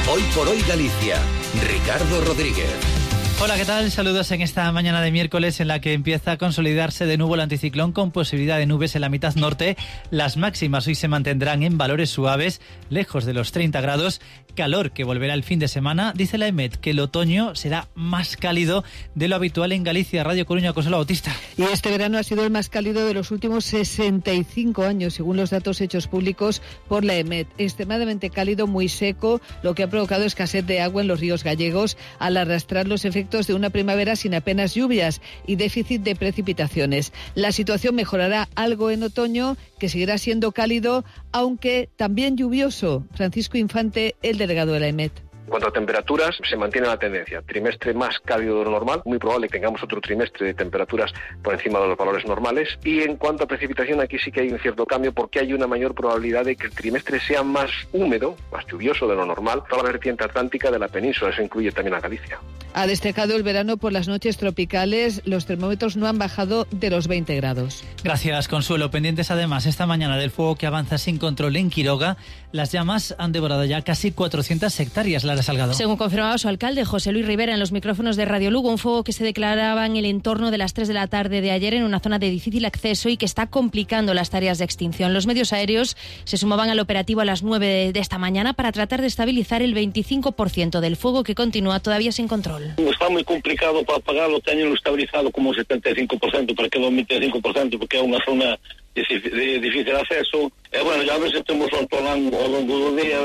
Hoy por hoy Galicia, Ricardo Rodríguez. Hola, ¿qué tal? Saludos en esta mañana de miércoles en la que empieza a consolidarse de nuevo el anticiclón con posibilidad de nubes en la mitad norte. Las máximas hoy se mantendrán en valores suaves, lejos de los 30 grados. Calor que volverá el fin de semana. Dice la EMET que el otoño será más cálido de lo habitual en Galicia. Radio Coruña, Consuelo Bautista. Y este verano ha sido el más cálido de los últimos 65 años, según los datos hechos públicos por la EMET. Extremadamente cálido, muy seco, lo que ha provocado escasez de agua en los ríos gallegos al arrastrar los efectos de una primavera sin apenas lluvias y déficit de precipitaciones. La situación mejorará algo en otoño, que seguirá siendo cálido, aunque también lluvioso. Francisco Infante, el delegado de la EMET. En cuanto a temperaturas, se mantiene la tendencia. Trimestre más cálido de lo normal, muy probable que tengamos otro trimestre de temperaturas por encima de los valores normales. Y en cuanto a precipitación, aquí sí que hay un cierto cambio porque hay una mayor probabilidad de que el trimestre sea más húmedo, más lluvioso de lo normal, toda la vertiente atlántica de la península, eso incluye también a Galicia. Ha destacado el verano por las noches tropicales. Los termómetros no han bajado de los 20 grados. Gracias, Consuelo. Pendientes además esta mañana del fuego que avanza sin control en Quiroga. Las llamas han devorado ya casi 400 hectáreas. Lara Salgado. Según confirmaba su alcalde, José Luis Rivera, en los micrófonos de Radio Lugo, un fuego que se declaraba en el entorno de las 3 de la tarde de ayer en una zona de difícil acceso y que está complicando las tareas de extinción. Los medios aéreos se sumaban al operativo a las 9 de esta mañana para tratar de estabilizar el 25% del fuego que continúa todavía sin control. Está muy complicado para apagarlo, teñenlo estabilizado como 75%, para que no 25%, porque é unha zona de difícil acceso. Bueno, ya a ver se temos un plan ao longo do día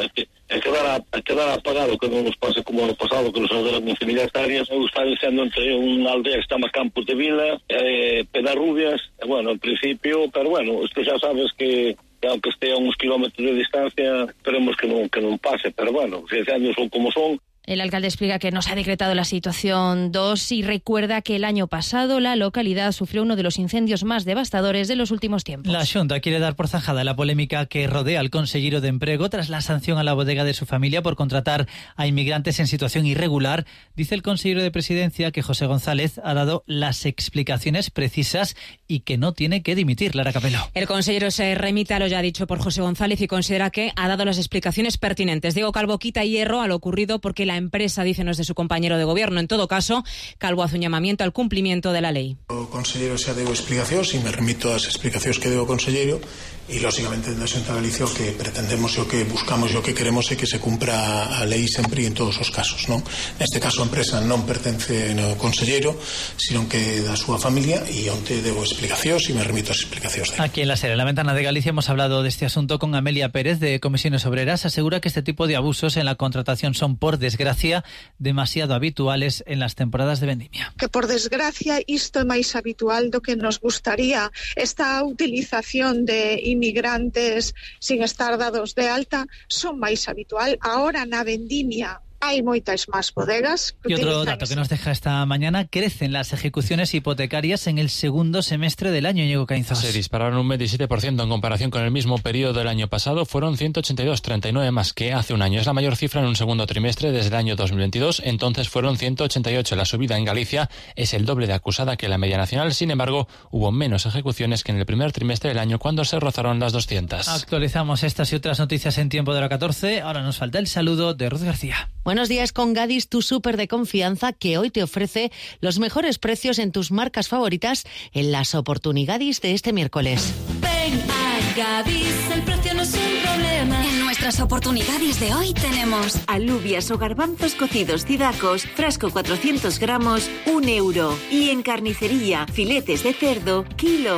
quedar apagado, que non nos pase como no pasado, que nos arderan infinidades de áreas. Eu estaba diciendo entre unha aldea que se chama Campos de Vila, Pedarrubias, bueno, en principio, pero bueno, isto xa sabes que aunque esté a uns kilómetros de distancia, esperemos que non pase, pero bueno, os incendios son como son. El alcalde explica que no se ha decretado la situación 2 y recuerda que el año pasado la localidad sufrió uno de los incendios más devastadores de los últimos tiempos. La Xunta quiere dar por zanjada la polémica que rodea al consellero de Emprego tras la sanción a la bodega de su familia por contratar a inmigrantes en situación irregular. Dice el consellero de Presidencia que José González ha dado las explicaciones precisas y que no tiene que dimitir. Lara Capelo. El consellero se remite a lo ya dicho por José González y considera que ha dado las explicaciones pertinentes. Diego Calvo quita hierro a lo ocurrido porque la empresa, dice, no es de su compañero de gobierno. En todo caso, Calvo hace un llamamiento al cumplimiento de la lei. O conselleiro xa deu explicacións e me remito ás explicacións que deu o conselleiro e, lógicamente, na Xunta de Galicia o que pretendemos e o que buscamos e o que queremos é que se cumpra a lei sempre e en todos os casos, non? Neste caso a empresa non pertence ao conselleiro, sino que da súa familia, e onte deu explicacións e me remito ás explicacións. Aquí en la serie La Ventana de Galicia hemos hablado de este asunto con Amelia Pérez de Comisiones Obreras. Asegura que este tipo de abusos en la contratación son, por desgracia, demasiado habituales en las temporadas de vendimia. Que por desgracia isto é máis habitual do que nos gustaría. Esta utilización de inmigrantes sin estar dados de alta son máis habitual. Ahora na vendimia hay moitas máis bodegas. Y otro dato que nos deja esta mañana: crecen las ejecuciones hipotecarias en el segundo semestre del año. Íñigo Caínzos. Se dispararon un 27% en comparación con el mismo periodo del año pasado. Fueron 182, 39 más que hace un año. Es la mayor cifra en un segundo trimestre desde el año 2022. Entonces fueron 188. La subida en Galicia es el doble de acusada que la media nacional. Sin embargo, hubo menos ejecuciones que en el primer trimestre del año, cuando se rozaron las 200. Actualizamos estas y otras noticias en tiempo de la 14. Ahora nos falta el saludo de Ruth García. Buenos días con Gadis, tu súper de confianza, que hoy te ofrece los mejores precios en tus marcas favoritas en las oportunidades de este miércoles. Ven a Gadis, el precio no es un problema. En nuestras oportunidades de hoy tenemos alubias o garbanzos cocidos Cidacos, frasco 400 gramos, 1 euro. Y en carnicería, filetes de cerdo, kilo,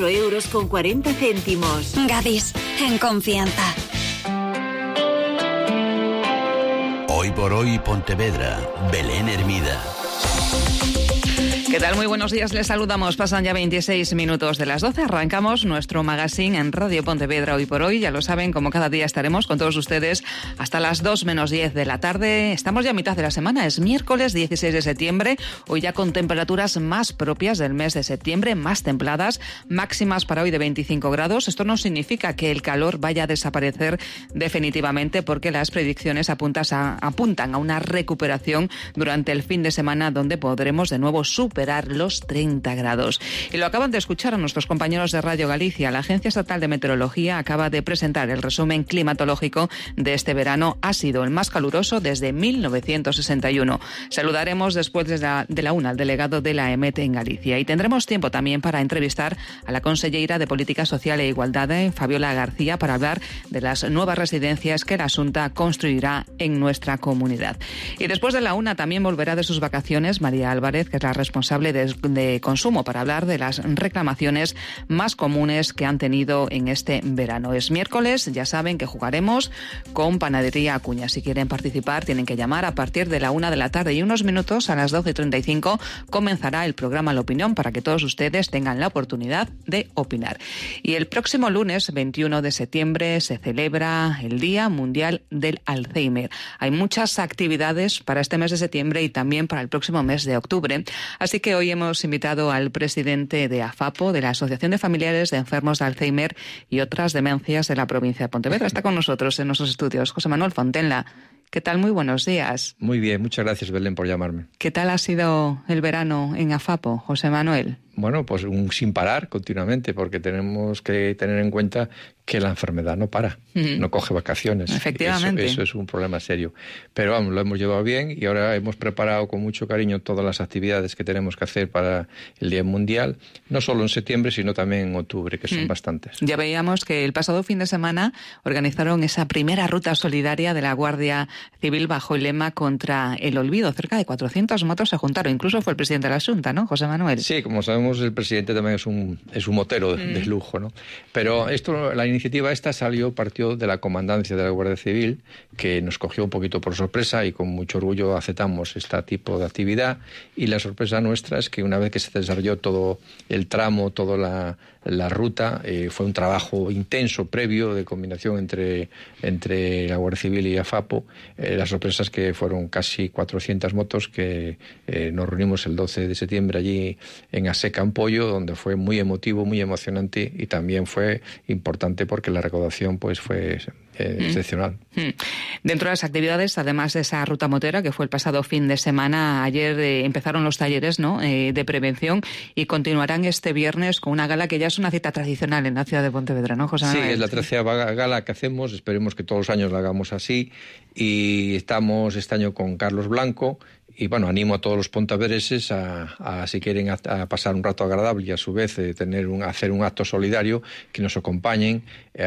4,40 €. Gadis, en confianza. Hoy por hoy Pontevedra, Belén Hermida. ¿Qué tal? Muy buenos días, les saludamos. Pasan ya 26 minutos de las 12. Arrancamos nuestro magazine en Radio Pontevedra Hoy por Hoy. Ya lo saben, como cada día estaremos con todos ustedes hasta las 2 menos 10 de la tarde. Estamos ya a mitad de la semana, es miércoles 16 de septiembre. Hoy ya con temperaturas más propias del mes de septiembre, más templadas, máximas para hoy de 25 grados. Esto no significa que el calor vaya a desaparecer definitivamente, porque las predicciones apuntan a una recuperación durante el fin de semana, donde podremos de nuevo superar superar los 30 grados. Y lo acaban de escuchar a nuestros compañeros de Radio Galicia. La Agencia Estatal de Meteorología acaba de presentar el resumen climatológico de este verano. Ha sido el más caluroso desde 1961. Saludaremos después de la 1 al delegado de la EMET en Galicia. Y tendremos tiempo también para entrevistar a la conselleira de Política Social e Igualdade, Fabiola García, para hablar de las nuevas residencias que la Xunta construirá en nuestra comunidad. Y después de la 1 también volverá de sus vacaciones María Álvarez, que es la responsable de consumo, para hablar de las reclamaciones más comunes que han tenido en este verano. Es miércoles, ya saben que jugaremos con Panadería Acuña. Si quieren participar tienen que llamar a partir de la 1 de la tarde y unos minutos, a las 12:35 comenzará el programa La Opinión para que todos ustedes tengan la oportunidad de opinar. Y el próximo lunes 21 de septiembre se celebra el Día Mundial del Alzheimer. Hay muchas actividades para este mes de septiembre y también para el próximo mes de octubre. Así que hoy hemos invitado al presidente de AFAPO, de la Asociación de Familiares de Enfermos de Alzheimer y otras demencias de la provincia de Pontevedra. Está con nosotros en nuestros estudios José Manuel Fontenla. ¿Qué tal? Muy buenos días. Muy bien, muchas gracias, Belén, por llamarme. ¿Qué tal ha sido el verano en AFAPO, José Manuel? Bueno, pues sin parar continuamente, porque tenemos que tener en cuenta que la enfermedad no para, no coge vacaciones. Efectivamente. Eso es un problema serio. Pero vamos, lo hemos llevado bien y ahora hemos preparado con mucho cariño todas las actividades que tenemos que hacer para el Día Mundial, no solo en septiembre, sino también en octubre, que son bastantes. Ya veíamos que el pasado fin de semana organizaron esa primera ruta solidaria de la Guardia Civil bajo el lema contra el olvido. Cerca de 400 motos se juntaron. Incluso fue el presidente de la Xunta, ¿no, José Manuel? Sí, como sabemos, el presidente también es un motero de lujo, ¿no? Pero la iniciativa esta partió de la comandancia de la Guardia Civil, que nos cogió un poquito por sorpresa y con mucho orgullo aceptamos este tipo de actividad. Y la sorpresa nuestra es que una vez que se desarrolló todo el tramo, toda la ruta, fue un trabajo intenso previo de combinación entre la Guardia Civil y AFAPO. La sorpresa es que fueron casi 400 motos que nos reunimos el 12 de septiembre allí en Aseca, en Pollo, donde fue muy emotivo, muy emocionante y también fue importante porque la recaudación pues fue excepcional. Dentro de las actividades, además de esa ruta motera que fue el pasado fin de semana, ayer empezaron los talleres, ¿no?, de prevención y continuarán este viernes con una gala que ya es una cita tradicional en la ciudad de Pontevedra, ¿no, José Manuel? Sí, es la 13ª gala que hacemos, esperemos que todos los años la hagamos así y estamos este año con Carlos Blanco. Y bueno, animo a todos los pontevedreses a si quieren a pasar un rato agradable y a su vez hacer un acto solidario, que nos acompañen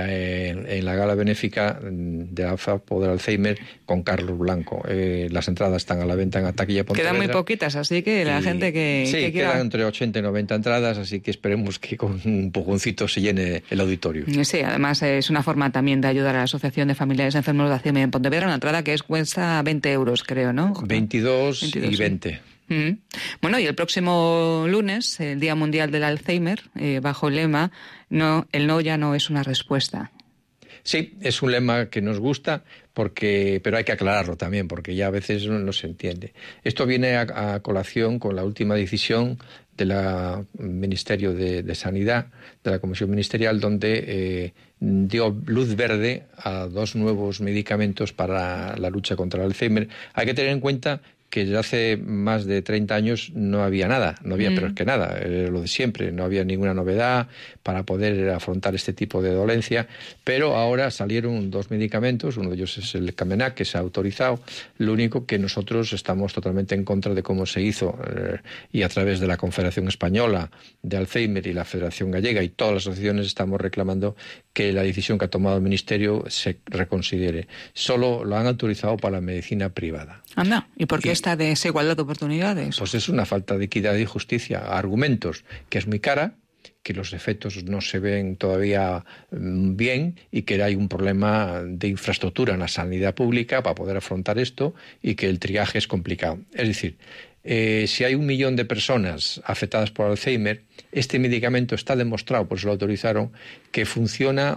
en la gala benéfica de la AFAPO del Alzheimer con Carlos Blanco. Las entradas están a la venta en Taquilla Pontevedra. Quedan muy poquitas, así que la gente que quiera... quedan entre 80 y 90 entradas, así que esperemos que con un pujoncito se llene el auditorio. Sí, además es una forma también de ayudar a la Asociación de Familiares de Enfermos de Alzheimer en Pontevedra, una entrada que cuesta 20 euros, creo, ¿no? 22 y 20. Bueno, y el próximo lunes, el Día Mundial del Alzheimer, bajo el lema el no ya no es una respuesta. Sí, es un lema que nos gusta, pero hay que aclararlo también, porque ya a veces no se entiende. Esto viene a colación con la última decisión del Ministerio de Sanidad, de la Comisión Ministerial, donde dio luz verde a 2 nuevos medicamentos para la lucha contra el Alzheimer. Hay que tener en cuenta que desde hace más de 30 años no había nada, pero es que nada, lo de siempre, no había ninguna novedad para poder afrontar este tipo de dolencia, pero ahora salieron 2 medicamentos, uno de ellos es el Camenac, que se ha autorizado, lo único que nosotros estamos totalmente en contra de cómo se hizo y a través de la Confederación Española de Alzheimer y la Federación Gallega y todas las asociaciones estamos reclamando que la decisión que ha tomado el Ministerio se reconsidere. Solo lo han autorizado para la medicina privada. Anda, ¿y por qué esta desigualdad de oportunidades? Pues es una falta de equidad y justicia. Argumentos que es muy cara, que los efectos no se ven todavía bien y que hay un problema de infraestructura en la sanidad pública para poder afrontar esto y que el triaje es complicado. Es decir, si hay 1 millón de personas afectadas por Alzheimer, este medicamento está demostrado, por eso lo autorizaron, que funciona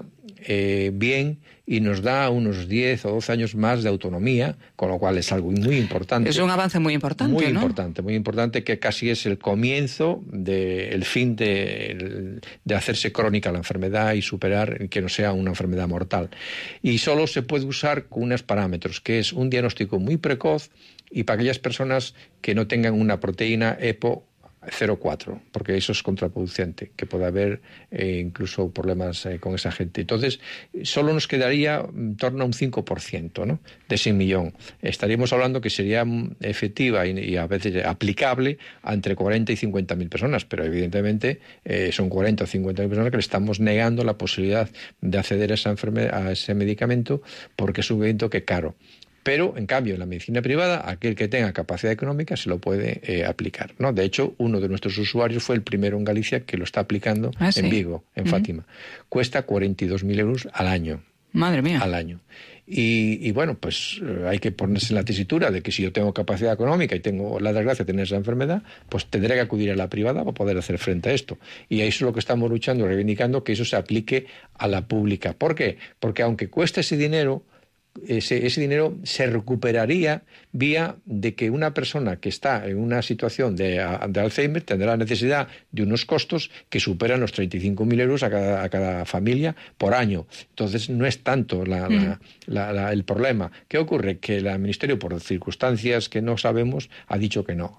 bien y nos da unos 10 o 12 años más de autonomía, con lo cual es algo muy importante. Es un avance muy importante, muy ¿no? Muy importante, que casi es el comienzo del fin de hacerse crónica la enfermedad y superar que no sea una enfermedad mortal. Y solo se puede usar con unos parámetros, que es un diagnóstico muy precoz y para aquellas personas que no tengan una proteína EPO 0,4, porque eso es contraproducente, que puede haber incluso problemas con esa gente. Entonces, solo nos quedaría en torno a un 5%, ¿no?, de ese millón. Estaríamos hablando que sería efectiva y a veces aplicable a entre 40 y 50.000 personas, pero evidentemente son 40 o 50.000 personas que le estamos negando la posibilidad de acceder a esa enfermedad, a ese medicamento, porque es un medicamento que es caro. Pero, en cambio, en la medicina privada, aquel que tenga capacidad económica se lo puede aplicar, ¿no? De hecho, uno de nuestros usuarios fue el primero en Galicia que lo está aplicando en Vigo, en Fátima. Cuesta 42.000 euros al año. Madre mía. Al año. Y bueno, pues hay que ponerse en la tesitura de que si yo tengo capacidad económica y tengo la desgracia de tener esa enfermedad, pues tendré que acudir a la privada para poder hacer frente a esto. Y eso es lo que estamos luchando, reivindicando que eso se aplique a la pública. ¿Por qué? Porque aunque cueste ese dinero, ese dinero se recuperaría vía de que una persona que está en una situación de Alzheimer tendrá la necesidad de unos costos que superan los 35.000 euros a cada familia por año. Entonces no es tanto el problema. ¿Qué ocurre? Que el Ministerio, por circunstancias que no sabemos, ha dicho que no,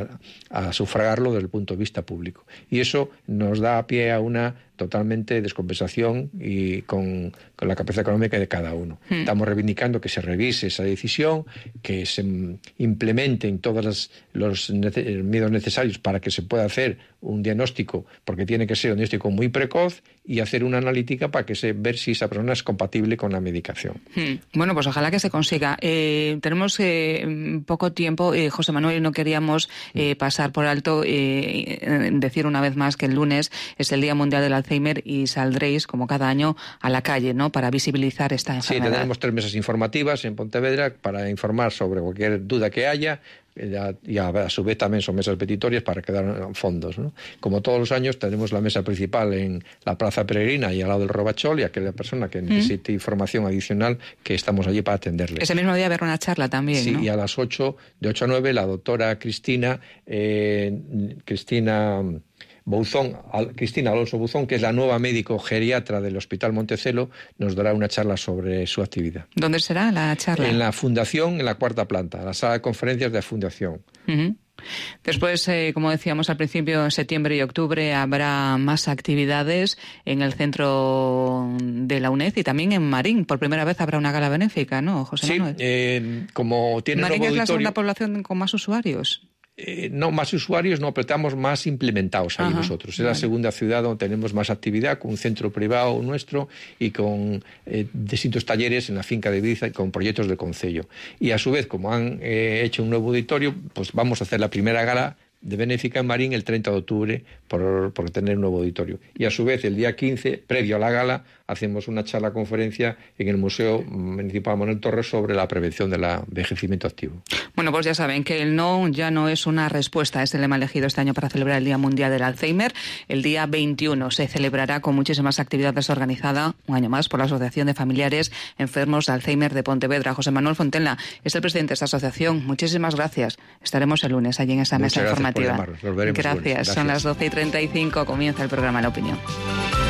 a sufragarlo desde el punto de vista público. Y eso nos da pie a una totalmente descompensación y con la capacidad económica de cada uno. Estamos reivindicando que se revise esa decisión, que se implementen todos los medios necesarios para que se pueda hacer un diagnóstico, porque tiene que ser un diagnóstico muy precoz, y hacer una analítica para ver si esa persona es compatible con la medicación. Bueno, pues ojalá que se consiga. Tenemos poco tiempo, José Manuel, y no queríamos pasar por alto decir una vez más que el lunes es el Día Mundial del Alzheimer y saldréis, como cada año, a la calle, ¿no?, para visibilizar esta enfermedad. Sí, tendremos 3 mesas informativas en Pontevedra para informar sobre cualquier duda que haya. Y a su vez también son mesas petitorias para que dan fondos, ¿no? Como todos los años tenemos la mesa principal en la Plaza Peregrina y al lado del Robachol, y aquella persona que necesite información adicional, que estamos allí para atenderle. Ese mismo día habrá una charla también, sí, ¿no? Y a las 8, de 8 a 9, la doctora Cristina Alonso Buzón, que es la nueva médico geriatra del Hospital Montecelo, nos dará una charla sobre su actividad. ¿Dónde será la charla? En la Fundación, en la 4ª planta, la sala de conferencias de la Fundación. Después, como decíamos al principio, en septiembre y octubre habrá más actividades en el centro de la UNED y también en Marín. Por primera vez habrá una gala benéfica, ¿no, José Manuel? Sí, como tiene Marín nuevo es la auditorio, segunda población con más usuarios. No, más usuarios no, pero estamos más implementados ahí nosotros. Es la segunda ciudad donde tenemos más actividad, con un centro privado nuestro y con distintos talleres en la finca de Ibiza y con proyectos del concello. Y a su vez, como han hecho un nuevo auditorio, pues vamos a hacer la primera gala de benéfica en Marín el 30 de octubre por tener un nuevo auditorio. Y a su vez, el día 15, previo a la gala, hacemos una charla-conferencia en el Museo Municipal Manuel Torres sobre la prevención del envejecimiento activo. Bueno, pues ya saben que el no ya no es una respuesta. Es el lema elegido este año para celebrar el Día Mundial del Alzheimer. El día 21 se celebrará con muchísimas actividades, organizada un año más por la Asociación de Familiares Enfermos de Alzheimer de Pontevedra. José Manuel Fontenla es el presidente de esta asociación. Muchísimas gracias. Estaremos el lunes allí en esa mesa informativa. Gracias. Son las 12:35. Comienza el programa La Opinión.